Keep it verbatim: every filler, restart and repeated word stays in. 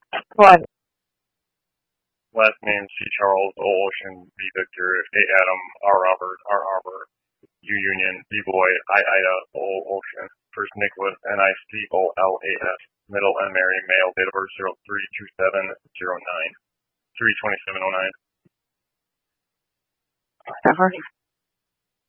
What? Last name C. Charles, O. Ocean, V. Victor, A. Adam, R. Robert, R. Arbor, U. Union, B. Boy, I. Ida, O. Ocean. First Nicholas, N. I. C. O. L. A. S. Middle N. Mary, male, date of birth zero three two seven zero nine, three twenty seven oh nine. Whatever.